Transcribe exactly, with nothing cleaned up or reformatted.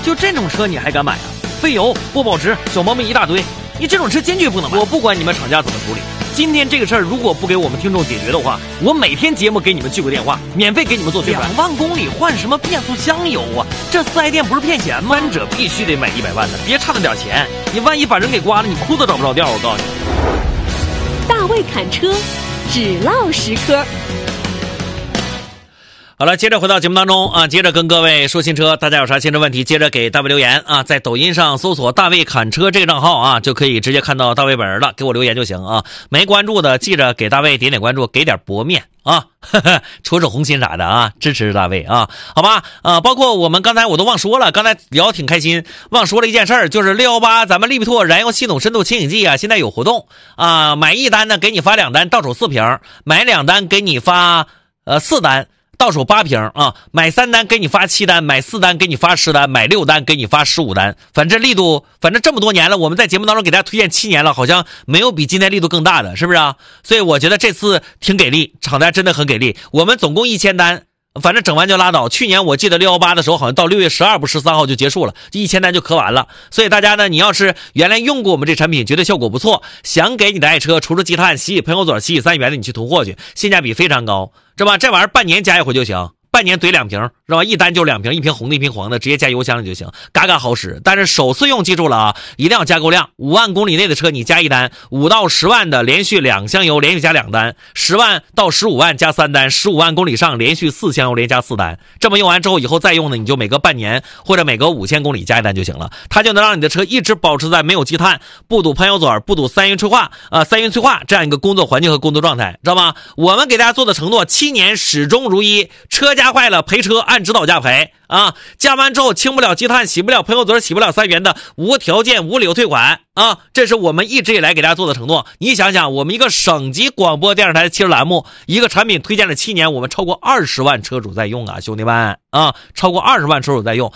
就这种车你还敢买啊？费油、不保值、小毛病一大堆，你这种车坚决不能买。我不管你们厂家怎么处理，今天这个事儿如果不给我们听众解决的话，我每天节目给你们去个电话，免费给你们做宣传。两万公里换什么变速箱油啊？这四 S 店不是骗钱吗？三者必须得买一百万的，别差那点钱，你万一把人给刮了，你裤子找不着调。我告诉你， 大卫侃车，只唠实科。 好了，接着回到节目当中啊，接着跟各位说新车，大家有啥新车问题，接着给大卫留言啊，在抖音上搜索大卫侃车这个账号啊，就可以直接看到大卫本人了，给我留言就行啊。没关注的记着给大卫点点关注，给点薄面啊，呵呵，戳戳红心啥的啊，支持大卫啊，好吧啊，包括我们刚才我都忘说了，刚才聊挺开心，忘说了一件事儿，就是六一八咱们利比拓燃油系统深度清洗剂啊，现在有活动啊，买一单呢给你发两单，到手四瓶，买两单给你发呃四单。到手八瓶啊，买三单给你发七单，买四单给你发十单，买六单给你发十五单。反正力度，反正这么多年了，我们在节目当中给大家推荐七年了，好像没有比今天力度更大的，是不是啊？所以我觉得这次挺给力，厂家真的很给力。我们总共一千单，反正整完就拉倒。去年我记得六一八的时候，好像到六月十二不十三号就结束了，这一千单就磕完了。所以大家呢，你要是原来用过我们这产品，觉得效果不错，想给你的爱车除了积碳、洗洗喷油嘴、洗洗三元的，你去囤货去，性价比非常高。是吧？这玩意儿半年加一回就行，半年怼两瓶，是吧？一单就两瓶，一瓶红的，一瓶黄的，直接加油箱里就行，嘎嘎好使。但是首次用记住了啊，一定要加够量。五万公里内的车你加一单，五到十万的连续两箱油，连续加两单，十万到十五万加三单，十五万公里以上连续四箱油，连加四单。这么用完之后，以后再用呢，你就每隔半年或者每隔五千公里加一单就行了，它就能让你的车一直保持在没有积碳、不堵喷油嘴、不堵三元催化啊、呃、三元催化这样一个工作环境和工作状态，知道吗？我们给大家做的承诺，七年始终如一，车加坏了赔车按指导价赔啊，加完之后清不了积碳、洗不了喷油嘴、洗不了三元的，无条件无理由退款啊！这是我们一直以来给大家做的承诺。你想想，我们一个省级广播电视台的汽车栏目，一个产品推荐了七年，我们超过二十万车主在用啊，兄弟们啊，超过二十万车主在用。